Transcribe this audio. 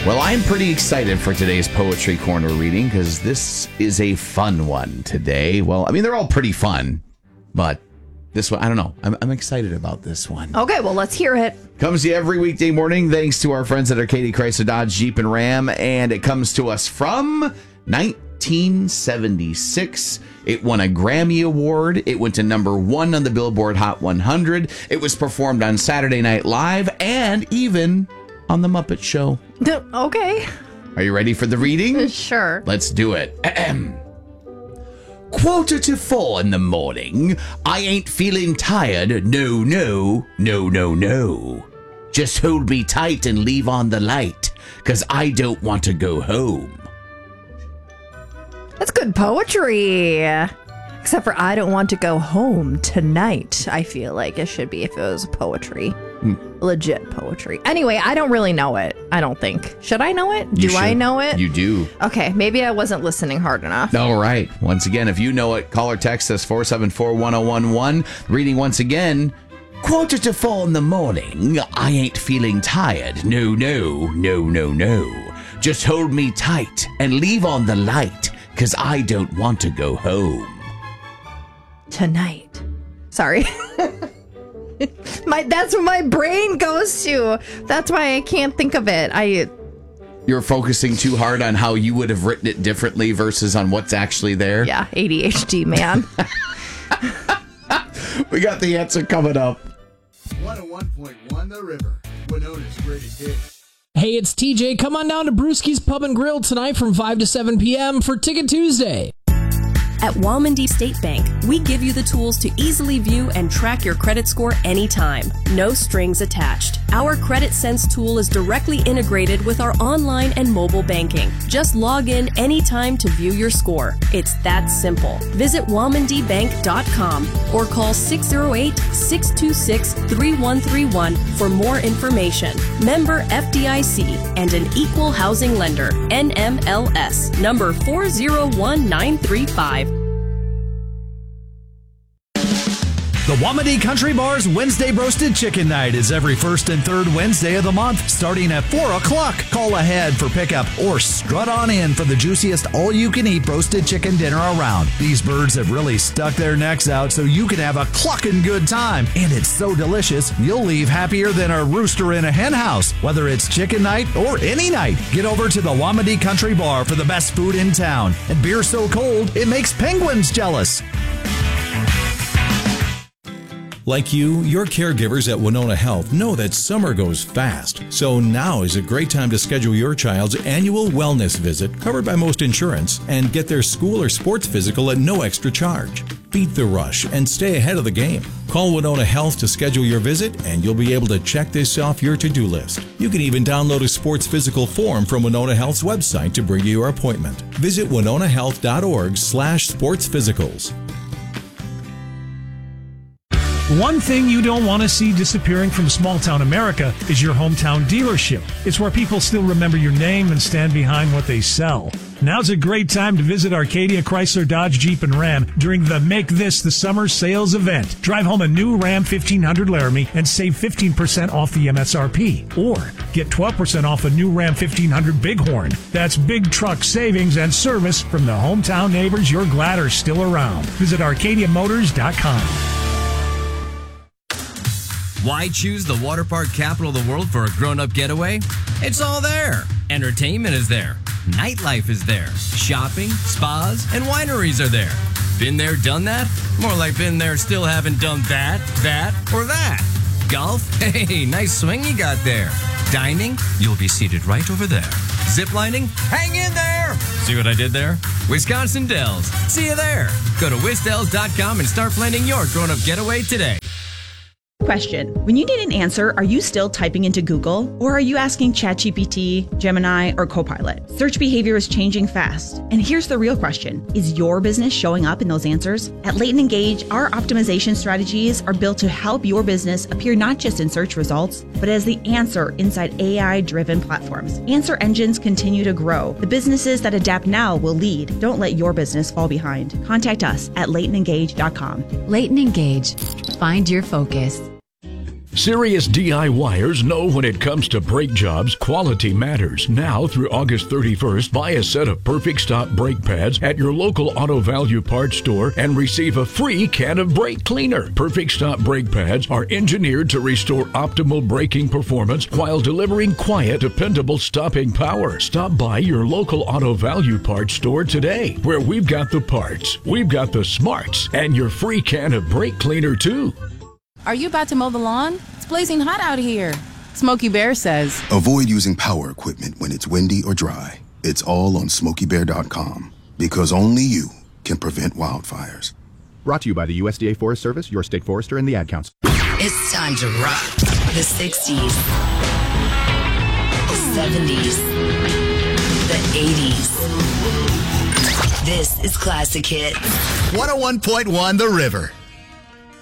Well, I'm pretty excited for today's Poetry Corner reading because this is a fun one today. Well, I mean, they're all pretty fun, but this one, I don't know. I'm excited about this one. Okay, well, let's hear it. Comes to you every weekday morning thanks to our friends at Arcadia Chrysler Dodge Jeep and Ram, and it comes to us from 1976. It won a Grammy Award. It went to number 1 on the Billboard Hot 100. It was performed on Saturday Night Live and even on The Muppet Show. Okay. Are you ready for the reading? Sure. Let's do it. 3:45 in the morning. I ain't feeling tired. No, no, no, no, no. Just hold me tight and leave on the light, 'cause I don't want to go home. That's good poetry. Except for I don't want to go home tonight. I feel like it should be if it was poetry. Legit poetry. Anyway, I don't really know it. I don't think. Should I know it? Do I know it? You do. Okay, maybe I wasn't listening hard enough. All right. Once again, if you know it, call or text us 474-1011. Reading once again. 3:45 in the morning. I ain't feeling tired. No, no, no, no, no. Just hold me tight and leave on the light, 'cause I don't want to go home. Tonight. Sorry. That's what my brain goes to. That's why I can't think of it. You're focusing too hard on how you would have written it differently versus on what's actually there. Yeah, ADHD, man. We got the answer coming up. 101.1 The River, Winona's greatest hits. Hey, it's TJ. Come on down to Brewski's Pub and Grill tonight from 5 to 7 p.m. for Ticket Tuesday. At Walmondie State Bank, we give you the tools to easily view and track your credit score anytime. No strings attached. Our Credit Sense tool is directly integrated with our online and mobile banking. Just log in anytime to view your score. It's that simple. Visit WalmondiBank.com or call 608-626-3131 for more information. Member FDIC and an equal housing lender. NMLS number 401935. The Wamadi Country Bar's Wednesday Roasted Chicken Night is every first and third Wednesday of the month, starting at 4 o'clock. Call ahead for pickup or strut on in for the juiciest all-you-can-eat roasted chicken dinner around. These birds have really stuck their necks out so you can have a clucking good time. And it's so delicious, you'll leave happier than a rooster in a hen house. Whether it's chicken night or any night, get over to the Wamadi Country Bar for the best food in town. And beer so cold, it makes penguins jealous. Like you, your caregivers at Winona Health know that summer goes fast. So now is a great time to schedule your child's annual wellness visit, covered by most insurance, and get their school or sports physical at no extra charge. Beat the rush and stay ahead of the game. Call Winona Health to schedule your visit, and you'll be able to check this off your to-do list. You can even download a sports physical form from Winona Health's website to bring you your appointment. Visit winonahealth.org/sportsphysicals. One thing you don't want to see disappearing from small-town America is your hometown dealership. It's where people still remember your name and stand behind what they sell. Now's a great time to visit Arcadia Chrysler Dodge Jeep and Ram during the Make This the Summer sales event. Drive home a new Ram 1500 Laramie and save 15% off the MSRP. Or get 12% off a new Ram 1500 Bighorn. That's big truck savings and service from the hometown neighbors you're glad are still around. Visit ArcadiaMotors.com. Why choose the water park capital of the world for a grown-up getaway? It's all there. Entertainment is there. Nightlife is there. Shopping, spas, and wineries are there. Been there, done that? More like been there, still haven't done that, or that. Golf? Hey, nice swing you got there. Dining? You'll be seated right over there. Ziplining? Hang in there! See what I did there? Wisconsin Dells. See you there. Go to wisdells.com and start planning your grown-up getaway today. Question. When you need an answer, are you still typing into Google? Or are you asking ChatGPT, Gemini, or Copilot? Search behavior is changing fast. And here's the real question. Is your business showing up in those answers? At Leighton Engage, our optimization strategies are built to help your business appear not just in search results, but as the answer inside AI-driven platforms. Answer engines continue to grow. The businesses that adapt now will lead. Don't let your business fall behind. Contact us at LeightonEngage.com. Leighton Engage. Find your focus. Serious DIYers know when it comes to brake jobs, quality matters. Now through August 31st, buy a set of Perfect Stop brake pads at your local Auto Value Parts store and receive a free can of brake cleaner. Perfect Stop brake pads are engineered to restore optimal braking performance while delivering quiet, dependable stopping power. Stop by your local Auto Value Parts store today, where we've got the parts, we've got the smarts, and your free can of brake cleaner too. Are you about to mow the lawn? It's blazing hot out here. Smokey Bear says, avoid using power equipment when it's windy or dry. It's all on SmokeyBear.com, because only you can prevent wildfires. Brought to you by the USDA Forest Service, your state forester, and the Ad Council. It's time to rock the 60s, the 70s, the 80s. This is Classic Hits. 101.1 The River.